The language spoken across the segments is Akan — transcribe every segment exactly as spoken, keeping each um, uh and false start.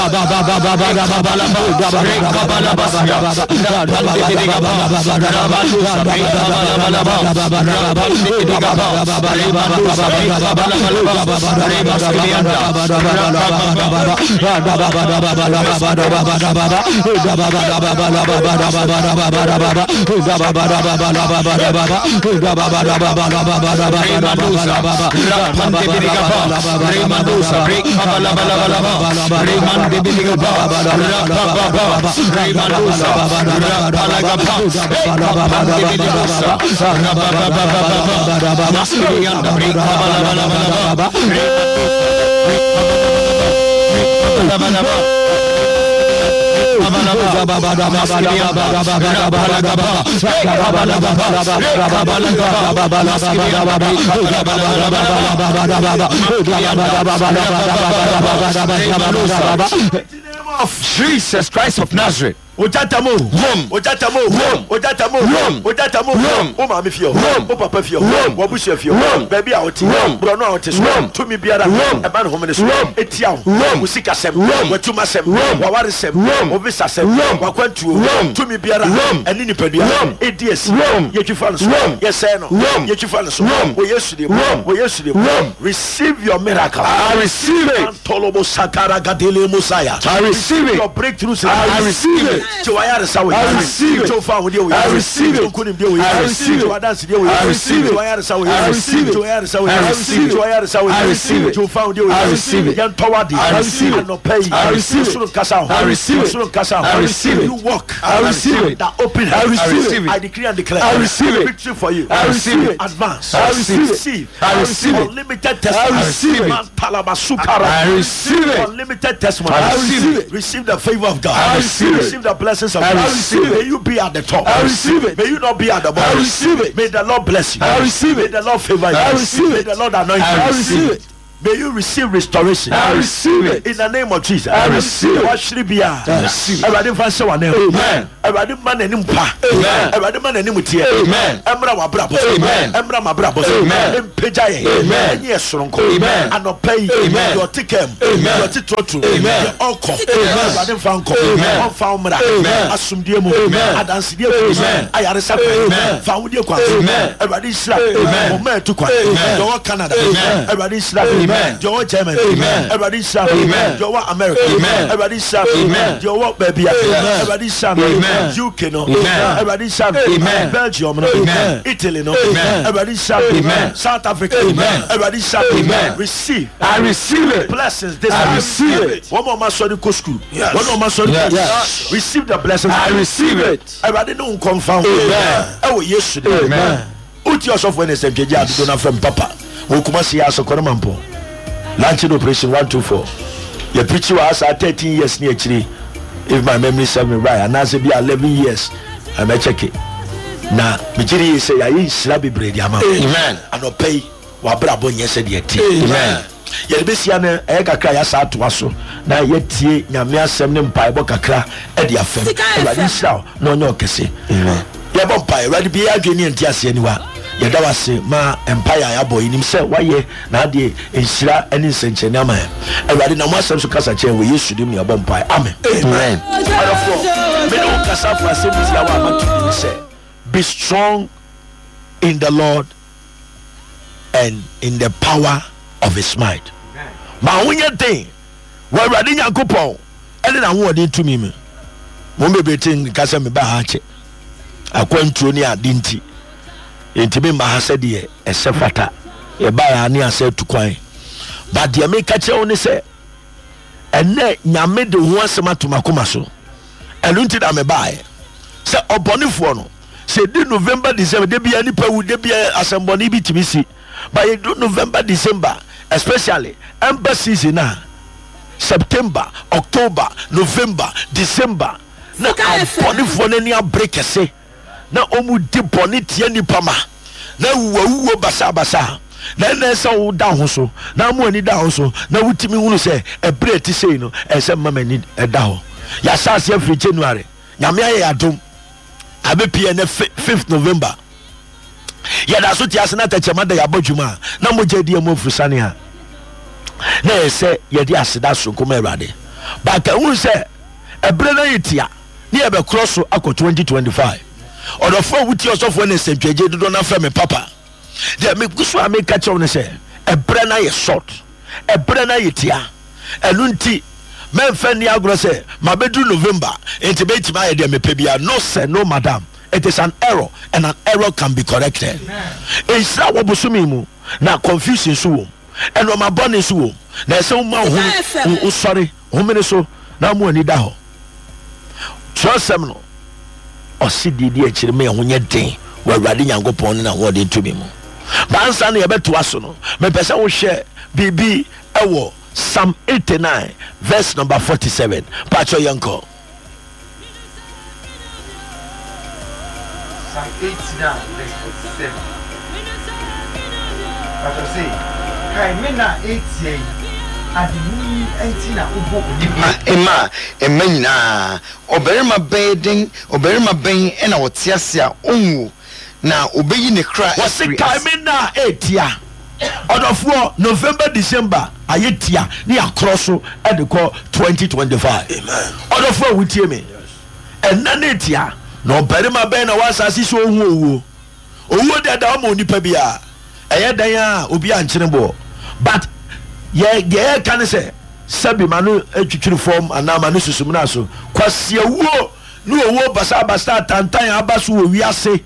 Of Jesus Christ of Nazareth. Ojatamu, Rome, Ojatamu, Rome, Ojatamu, Rome, Ojatamu, Rome, O Mami Fio, Rome, O Papa Fio, Rome, Wabushi Fio, Rome, Baby out, Rome, Bruno out, Rome, to me Biara, Rome, a man home in Rome, Etiam, Rome, Musika Sem, Rome, Watumasem, Rome, Wawarisem, Rome, Obisasem, Rome, Wakwentu, Rome, to me Biara, Rome, and Ninipedia, Rome, Edias, Rome, Yetufans, Rome, Yeseno, Rome, Yetufans, Rome, we yesterday, Rome, we yesterday, Rome, receive your miracle. I receive it. Tolobo Sakara Gadele Mosiah. I receive it. Your breakthroughs. I receive it. I receive it. I receive it. I receive it. I receive it. I receive it. I receive it. I receive it. I receive it. I receive it. I receive it. I receive it. I receive it. I receive it. I receive it. You walk. I receive it. That open. I receive it. I decree and declare. I receive it. Victory for you. I receive it. Advance. I receive it. Receive. I receive it. Unlimited testimony. I receive it. I receive it. Unlimited testimony. I receive it. Receive the favor of God. I receive it. Receive the blessings of I God. receive it. May you be at the top. I receive it. May you not be at the bottom. I receive it. May the Lord bless you. I receive it. May the Lord favor you. I receive May it. the Lord anoint you. I receive it. May you receive restoration. I receive it. In the name of Jesus. I receive it. What should be? I receive it. Everybody find someone name. Amen. Everybody man and him pa. Amen. Everybody man and him tie. Amen. Emra wa brabo. Amen. Emra ma brabo. Amen. Empeja ye. Amen. Enye soronko. Amen. Anopay. Amen. Your tikem. Amen. Your titotru. Amen. Your onko. Amen. Everybody find ko. Amen. On found mra. Amen. Asumdie mu. Amen. Adansdie mu. Amen. Ayaresa. Amen. Foundie kwa. Amen. Everybody sra. Amen. Oma tu kwa. Amen. Your Canada. Amen. Everybody sra. Amen. Your Germany. Amen. Everybody shout. Amen. You want America. Amen. Everybody shout. Amen. You want baby. Amen. Everybody shout. Amen. U K no. Amen. Everybody shout. Amen. Belgium no. Amen. Italy no. Amen. Everybody shout. Amen. South Africa. Amen. Everybody shout. Amen. Receive. I receive it. Blessings this I time. receive it. One more man sorry go school. Yes. One more man sorry. Yes. Yes. Receive the blessings. I receive it. Everybody know confirm. Amen. Oh yes. Amen. Uti yourself when it's empty. I don't have from Papa. Wokuma si aso kono mampo. Launching operation one two four. Your preacher was at thirteen years near actually, if my memory serves me right, and as it be eleven years, I may check it. Now, Mijiri say, I eat slabby bread, Yama. Amen. And I'll pay what Brabon yesterday. Amen. Yelbisiana, Eka Kaya Sat Wasso, now yet tea, Yamia Semnim Pibo Kakra, Edia Fem, Radisha, no no Cassie. Amen. Yabon Pie, ready be a Guinean Tias anywhere. Yadawa say ma empire ya boy nim say waye na de enhira ani nsenche na ma awade na mo asem so kasa che we yesu dim ya bompai amen amen. Me no kasa for asem bi ya wa amatu say be strong in the Lord and in the power of his might. Ma wonye den wa awade Yakobon ene na wo de tumi me mo be betin kasa me ba ha che akwantuo ni adinti entibe ma ha se de esefata e ba ya ne ase tukwan ba de me ka che woni se ene nyame de ho asema tomakoma so enu nti da me ba e se obonefo no se di November December de bia ni pawu de bia asemboni bi timisi ba ye do November December especially embassies na September October November December na obonefo na ni abrekese na omu di boni tie nipa ma na wuwo basa basa na na sa wo da ho so na mo ani da ho so na wutimi hunu se ebre ti sei no e se mama ni e da ho ya sase afri January nyame aye adom abepie na fifth November ya da so ti ase na tachema da ya bodwuma na mo jedi mo ofusane ha na e se ye di aseda so koma Awurade but who say a brother itia near be cross ako twenty twenty-five or the four with yourself when they say do not from me papa they make go so make catch on say a brother is short a brother itia elunti men fani agro say my bedroom November into beti my idea me pebia no sir no madam. It is an error and an error can be corrected. It's not what busumi mu na confusion so and no my born so na so ma who sorry how many so na mo ani da ho trust them no o si di di e kire me ho nye den wa awurade nyankopon na wo de tumi mu bansa na ye beto aso no me pese wo hwe bibi ewo Psalm eighty-nine verse number forty-seven pacho yanko Psalm eighty-nine verse forty-seven pacho say kai me na eighty adini enti na ubo ma ema ema nyina oberima beden oberima ben e na wote ase a onwu na obeyi ne kra wasi kai me na etia odofo November December ayetia ni akroso e de call twenty twenty-five amen odofo wutie me enna na etia na oberima ben na wasase so ohu owo owo de da ma onipa bia eye dan a obi ankyere bo but ye ye kan say sabi manu etwitwiri form ana manu susum na so kwase wo no owo basa basa tantan abaso wo wiase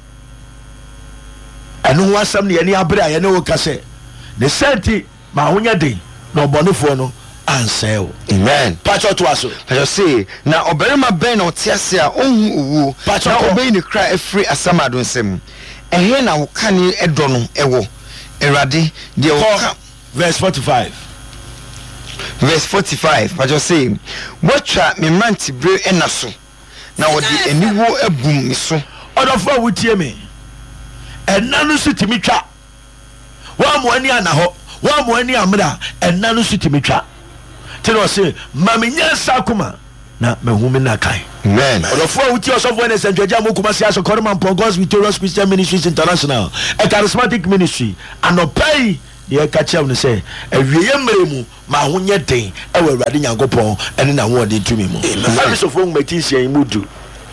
anu wasam ne yani abra ye ne wo kase ne senti ma honya den na obonefo no ansel amen pacho to aso pacho say na oberima ben na wote ase a onhu owu na obeyi ne kra afri asamado nsem ehe na wo kane edo no ewo erade de wo ka verse forty-five verse forty-five pacho say watcha me manti bre enaso na wo de eniwo abum mi so odofo wutie me enna no sitimi twa wa mo ani ana ho wa mo ani amra enna no sitimi twa tino say maminya sakuma na mahumi na kai amen odofo wutie osofo ne sentwaja mo kuma sia so korman God's Victorious Christian Ministries International a charismatic ministry anopai ye ka chew ne say awiye mremu ma honye den e wa awurade nyankopon ene na wo de tumi mu abisofo ngmati sia imudu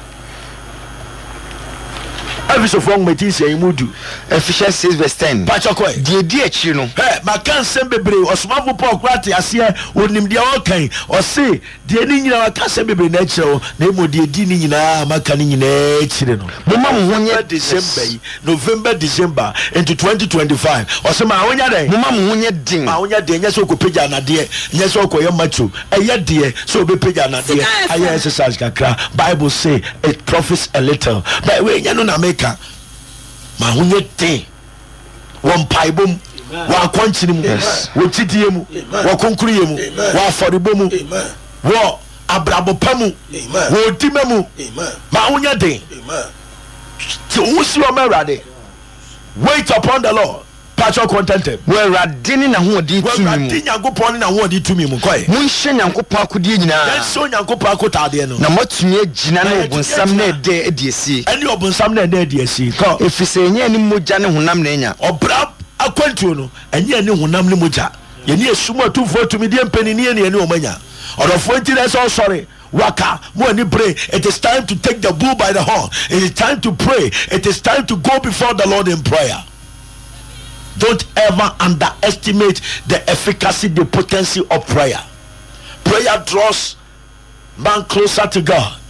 Abisofo ngmati sia imudu Ephesians six verse ten pachokoi die die achi no eh makan sembebre osomafo Paul kwate ase onim dia okan o se die ni nyina makan sembebre na achiro na emo die di ni nyina makan ni nyina achire no mama mo honye December November December into twenty twenty-five o se ma honya den mama mo honye din ma honya den nya so ko peja na de nya so ko ye macho eye de so be peja na de aye exercise kakra Bible say it profits a little but we nya no na make ma hunye te won paibom wa kwanchiri mu wo titie mu wo konkuriye mu wa aforibo mu wo abrabopamu wo timamu ma hunye de ti usi o merade wait upon the Lord pacho contented we radini na ho odi tumi mu radini nyankopon na ho odi tumi mu koy mun hye nyankopon akodi nyina yenso nyankopon akotade no na matumi agina na obunsam na ede ediesi eni obunsam na ede ediesi ko efise enye ni mogya ne honam na enya obra akwantuo no enye ni honam ne mogya ye ni esuma tufo tumi die mpanini ye ne ni omanya odofo ntire so sorry waka mo ni pray it is time to take the bull by the horn it is time to pray it is time to go before the Lord in prayer. Don't ever underestimate the efficacy, the potency of prayer. Prayer draws man closer to God.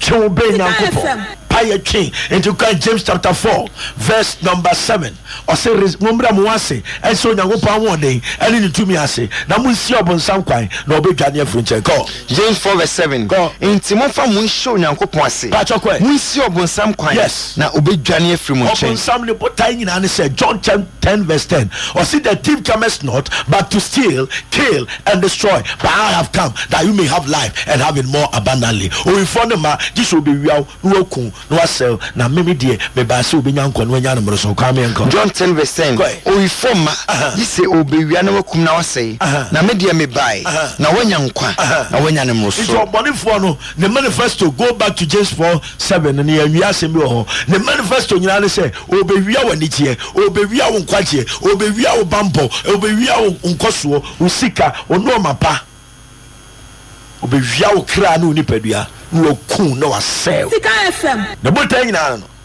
Into James chapter four, verse number seven. Or say, remember, Mwase, and so Yangopa one day, and in two miase. Now, we see upon some kind, no big Daniel French. Go. James four, verse seven. Go. In Timofa, we show Yangopa. Pachoque, we see upon some kind. Yes. Now, obey Daniel French. Upon some little tiny and said, John ten, verse ten. Or see, the thief cometh not, but to steal, kill, and destroy. But I have come that you may have life and have it more abundantly. Or if one of my, this will be real, no sell, now maybe dear, maybe I will be young when you're so come and come. John ten, verse ten. Oh, if for you say, oh, be we are never come now say, now media may buy, now when young qua, now when you're most. It's your money for no, the manifesto go back to James four, seven, and here we are saying, the manifesto, you know, say, oh, be we are one here, oh, be we are one quache, oh, be we are bambo, oh, be we are un cosuo, usika, or no mapa. obewia wo kra na onipadua na wakun na wasɛw Sika F M na botan nyina no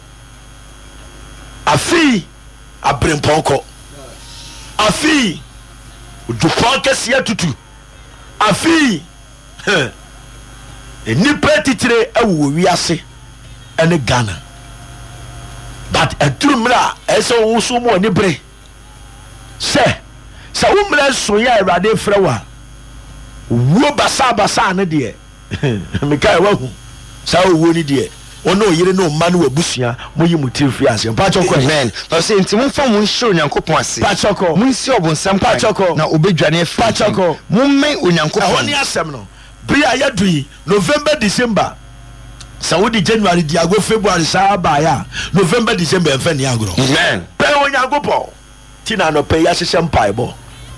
afi abrempɔnkɔ afi dupɔn kɛseɛ tutu afi nipa titire ɛwɔ wiase ɛne Ghana but ɛduru mmerɛ a ɛsɛ wo so mu ɔne bere sɛ sɛ wo mmerɛ so yɛ Awurade frɛ wo a wuo basa basa ne deɛ mekae wahu saa owuo ni deɛ ono oyire no ma no wabusua moyi mutir fi ase mpachoko amen but say nti mo fa mo nhiro Onyankopɔn ase pachoko mo nsi obonsam pachoko na obedwane afi pachoko mo men Onyankopɔn ahoni asɛm no bia yadui November December Saudi January diago February saa ba ya November December enfa ni agro amen pe Onyankopɔn tina no pe ya hyehyɛ mpaibo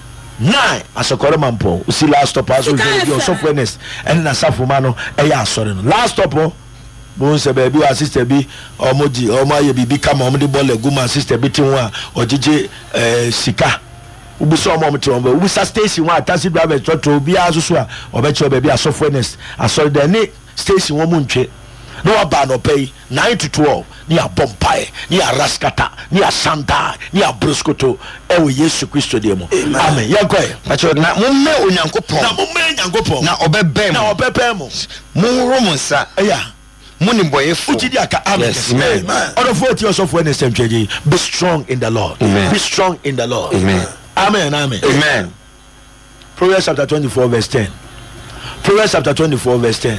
nine asokore mampo usi last stop aso your softwareness and na safuma no e ya asore no last stop bon se baby wa sister bi omoji omaye bibi kama omde bole guma sister bi ti won a ogege eh sika ubuso omom ti won ba ubusa station wa taxi driver toto bi azuso a obeche baby softwareness asore de ni station won mu ntwe no aba no pay nine to twelve ni abompai ni araskata ni asanta ni abroskoto ewo Yesu Kristo de mo amen yankoe pacho na mo me Onyankopɔn na mo me Onyankopɔn na obebem na obebem mo mo romo nsa eya mo ni boyefo uchidi aka amen yes amen order for ti yourself when same church be strong in the Lord amen. Be strong in the Lord amen amen amen amen Proverbs chapter twenty-four verse ten Proverbs chapter twenty-four verse ten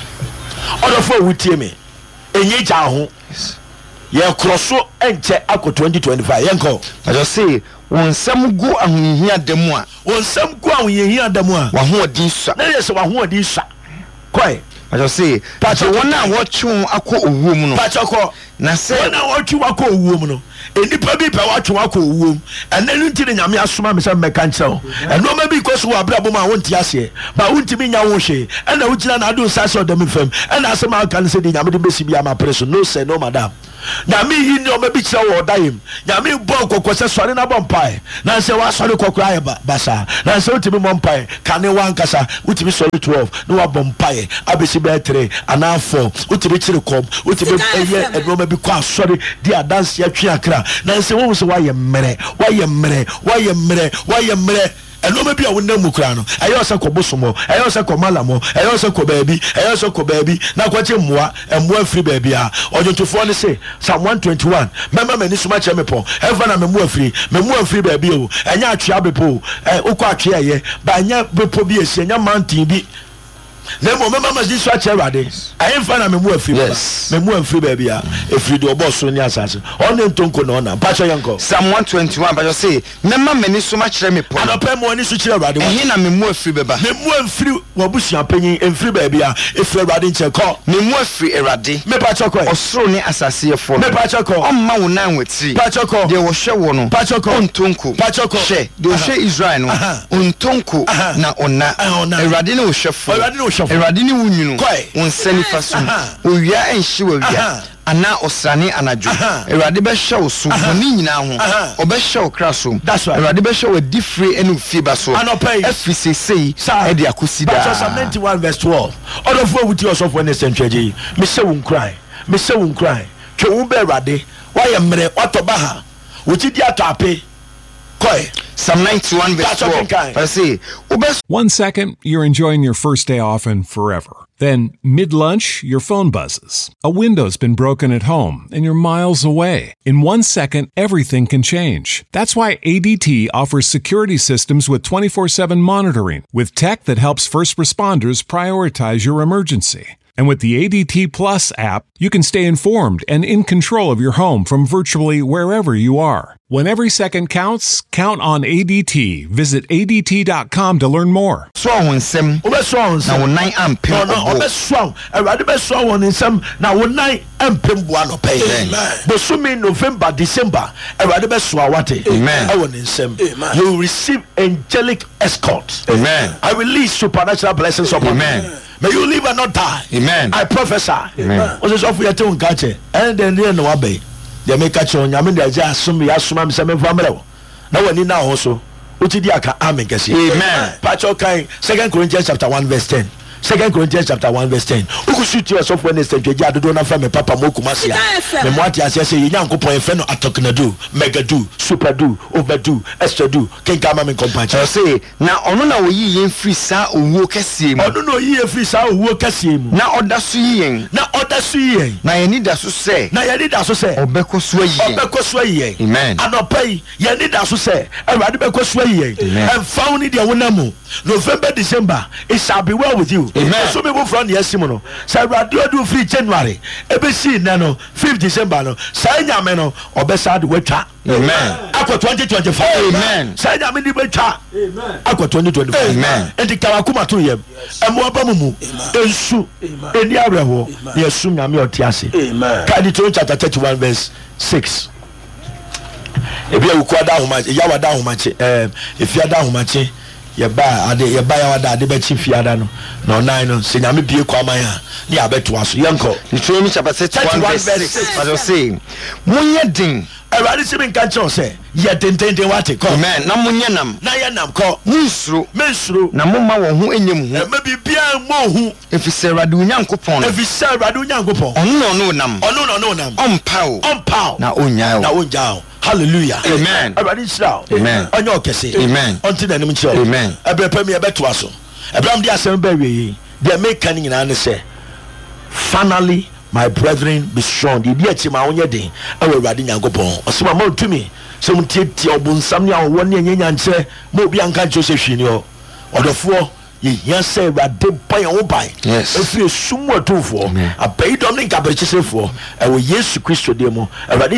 order for wutie me enye ja ho ye kroso enche akọ twenty twenty-five yenko I just say won sam gu ahunhia demu a won sam gu ahunhia demu a wa ho odin sua na yes wa ho odin sua koi I just say pacho wona wo twu akọ owuo mu no pacho ko na se wona wo twu akọ owuo mu no enipa bi pa wa twu akọ owuo mu enenu ntire nyame asoma me se meka nkyerɛw eno ma bi koso wa brabo ma won ti ase ba wonti mi nya wo hwe ena wo gyina na ado sase odam fam ena asema aka ne se di nyame de besi bia ma preso no say no madam nyame yi ni o ma bi kyerɛ wo daim nyame bo kokose sɔre na bompae na se wa sɔre kokora ye basa na se wotimi bompae kane wankasa wotimi sɔre twelve na wa bompae abesi be three ana four wotimi kyire kom wotimi eye enoma bi kwa sɔre di adanse atwe akra na se wo se wa ye mmere wa ye mmere wa ye mmere wa ye mmere enoma bi a wonam mu kra no ayo se ko bosomo ayo se ko malamo ayo se ko baabi ayo se ko baabi na kwache mmoa mmoa free baabi a ojontofo ne se Psalm one twenty-one mema mani suma che mepo ever na memu afiri memu afiri baabi o enya atwea bepo eh ukọ atwea ye ba nya bepo bi esi enya mountain bi na mo mema mani so ache Awurade ayi fa na memu afiri baba memu afiri baabi a efiri de obo so ni asase ono ntonko na ona pacho yanko Psalm one twenty-one but you say mema mani suma kire me po anope mo ani so kire Awurade ehi na memu afiri baba memu afiri wabusua panyin emfiri baabi a efiri Awurade nche ko memu afiri Awurade me pacho ko osoro ne asase ye fo me pacho ko omma wo nan wati pacho ko de wo hwe wo no pacho ko ontonko pacho ko hwe de wo hwe Israel no ontonko na ona Awurade ne wo hwefo Awurade ne wo hwefo Awurade ne wo nwunu wo nsani faso owia enhye wo wia ana osrane anajo Awurade be hwe wo so boni nyina ho obɛhwe wo kra so Awurade be hwe wo difre ene fie ba so afi sesei e de akosi da Psalm ninety-one verse twelve order for wuti yourself when essentially me se won cry me se won cry twe wo be Awurade wa ye mre otoba ha wuti di atape koi Psalm ninety-one verse twelve I say one second you're enjoying your first day off and forever. Then, mid-lunch, your phone buzzes. A window's been broken at home, and you're miles away. In one second, everything can change. That's why A D T offers security systems with twenty-four seven monitoring, with tech that helps first responders prioritize your emergency. And with the A D T Plus app, you can stay informed and in control of your home from virtually wherever you are. When every second counts, count on A D T. Visit A D T dot com to learn more. So won sem obe so won sem na won nine ampem no no obe so Awurade be so won sem na won nine ampem bua no pay bosumi November December Awurade be so awate amen I won sem you will receive angelic escort amen I release supernatural blessings upon amen you. May you live and not die. Amen. I prophesy. Amen. What is offer you to catch it? And then you know obey. They make catch on. I mean, they just assume you assume I'm some family. Now when you now also, what did you aka amen? Amen. Pacho kai. Second Corinthians chapter one verse ten. Second Corinthians chapter one verse ten. Ukusuti yourself when it's twenty I don't know from me papa mo kumasia. Me mwati asese ye nyankopon e fe no atoknadu, megadu, superdu, overdo, extradu. Ken kama me compacha. Say na ono na oyi yen free sa owuo kese mu. Ono no yi e free sa owuo kese mu. Na oda so yen. Na oda so yen. Na ye need so say. Na ye need so say. Obeko so yen. Obeko so yen. Amen. Anopai ye need so say. Ewade beko so yen. And found it dia wonamu. November December it shall be well with you. Amen. So people from yesimono. Say radio do free January. Ebe see na no fifth December no. Say nyame no obesa de wetwa. Amen. Akwa twenty twenty-five. Amen. Say nyame di wetwa. Amen. Akwa twenty twenty-five. Amen. Enti kawakuma to yem. Emu abamumu. Ensu. Eni areho. Yesu nyame otiase. Amen. Ka Deuteronomy chapter thirty-one verse six. Ebi ukwada homache. Ya wada homache. Eh, if ya da homache. Ye ba ade ye ba ya wada ade be chi fiada no no nine no se nyame bie kwa man ha ne abeto aso yenko Deuteronomy chapter thirty-one verse six. As I say munye din Everybody see me catch on say ye ten ten ten what ko amen na munye nam na ye nam ko munsuro mensuro na momma wo ho enyem ho e ma bibia mo hu efise Awurade Onyankopon e fi se Awurade Onyankopon ono no nam ono no no nam ompao ompao na onyaa na onyaa hallelujah amen Everybody shout amen onye okese amen until the name of amen ebrepam ye beto aso ebram dia sem ba wi dia make kan nyina ne say finally my brethren be strong the dia chi ma onye den e wa Awurade Nyankopon osema ma tumi so mtietie obunsam ne awo ne nyanya nche ma obi anka nche se hwini o odofo ye hia say Awurade pan wo ban efiri sumu atufo abai dom ne nka berechesefo e wo Yesu Kristo de mo Awurade